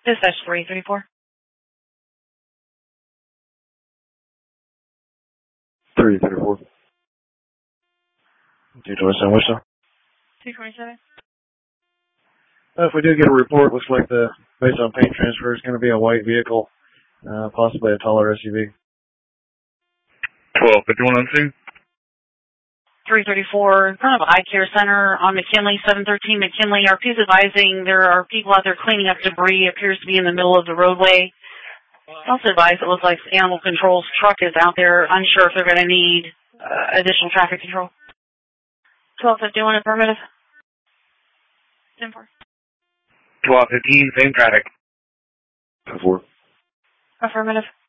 Dispatch 334. 334. 227, what's up? 227. If we do get a report, looks like based on paint transfer, it's going to be a white vehicle, possibly a taller SUV. 1251 on scene. 334, in front of Eye Care Center on McKinley, 713 McKinley. Our P's advising there are people out there cleaning up debris, appears to be in the middle of the roadway. Also advised it looks like Animal Control's truck is out there, unsure if they're going to need additional traffic control. 1251 affirmative. 10-4. 1215, same traffic. 4. Affirmative.